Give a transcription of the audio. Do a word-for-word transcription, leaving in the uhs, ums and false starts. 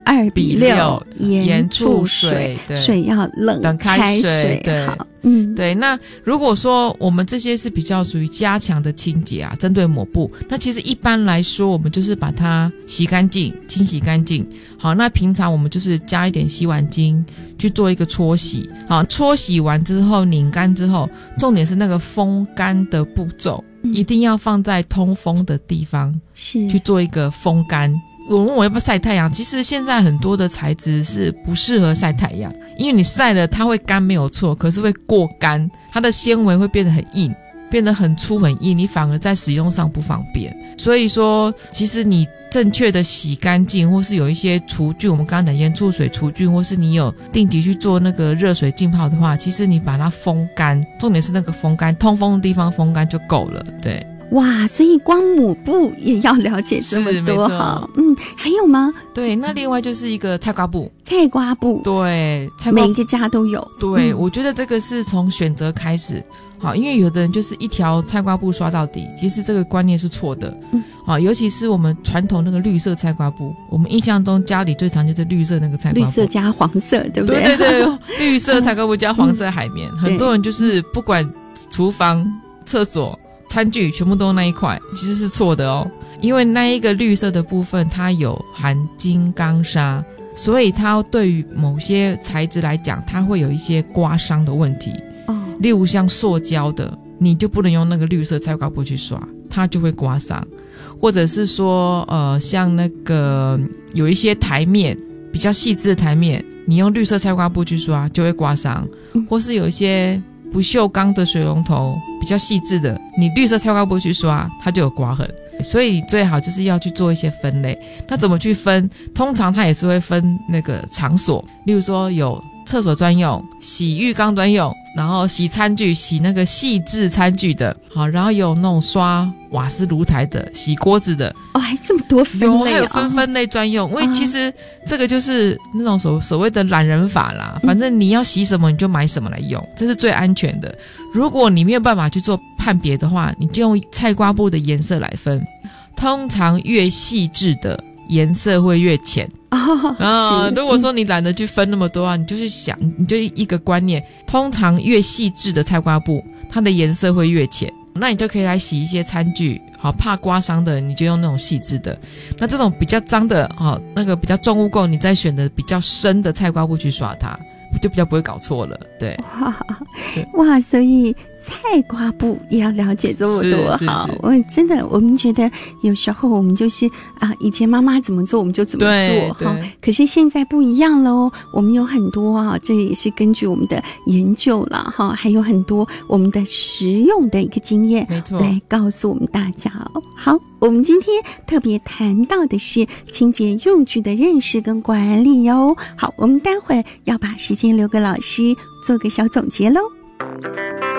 二比六盐醋水，水要冷冷开水，对， 好，嗯， 对。那如果说我们这些是比较属于加强的清洁啊，针对抹布，那其实一般来说，我们就是把它洗干净、清洗干净。好，那平常我们就是加一点洗碗精去做一个搓洗。好，搓洗完之后拧干之后，重点是那个风干的步骤，嗯、一定要放在通风的地方， 是去做一个风干。我问我要不要晒太阳，其实现在很多的材质是不适合晒太阳，因为你晒了它会干没有错，可是会过干，它的纤维会变得很硬，变得很粗很硬，你反而在使用上不方便。所以说其实你正确的洗干净，或是有一些除菌，我们刚刚讲盐醋水除菌，或是你有定期去做那个热水浸泡的话，其实你把它风干，重点是那个风干，通风的地方风干就够了。对， 哇，所以光抹布也要了解这么多哈。嗯，还有吗？ 对，那另外就是一个菜瓜布。 菜瓜布， 对，菜瓜每个家都有。 对、 嗯、 我觉得这个是从选择开始。好，因为有的人就是一条菜瓜布刷到底，其实这个观念是错的。嗯，好，尤其是我们传统那个绿色菜瓜布，我们印象中家里最常就是绿色那个菜瓜布， 绿色加黄色，对不对？ 对对对，绿色菜瓜布加黄色海绵、嗯，很多人就是不管厨房、厕所、餐具全部都那一块，其实是错的哦。因为那一个绿色的部分它有含金刚砂，所以它对于某些材质来讲，它会有一些刮伤的问题。哦，例如像塑胶的，你就不能用那个绿色菜瓜布去刷，它就会刮伤。或者是说呃，像那个有一些台面比较细致的台面，你用绿色菜瓜布去刷就会刮伤。或是有一些不锈钢的水龙头比较细致的，你绿色菜瓜布去刷它就有刮痕。所以最好就是要去做一些分类。那怎么去分？通常它也是会分那个场所，例如说有厕所专用、洗浴缸专用，然后洗餐具、洗那个细致餐具的，好，然后有那种刷瓦斯炉台的、洗锅子的。 哦，还这么多分类、啊、 有，还有分分类专用。因为其实这个就是那种所所谓的懒人法啦，反正你要洗什么你就买什么来用，这是最安全的。如果你没有办法去做判别的话，你就用菜瓜布的颜色来分，通常越细致的颜色会越浅。哦、啊，如果说你懒得去分那么多啊，你就去想，你就一个观念，通常越细致的菜瓜布，它的颜色会越浅，那你就可以来洗一些餐具。好，怕刮伤的你就用那种细致的，那这种比较脏的，好，那个比较重污垢，你再选择比较深的菜瓜布去刷它，就比较不会搞错了。对， 哇哇，所以菜瓜布也要了解这么多。好，我真的我们觉得有时候我们就是啊，以前妈妈怎么做我们就怎么做哈，可是现在不一样喽，我们有很多啊，这也是根据我们的研究啦哈，还有很多我们的实用的一个经验， 没错， 来告诉我们大家哦。好，我们今天特别谈到的是清洁用具的认识跟管理哟。好，我们待会儿要把时间留给老师做个小总结喽。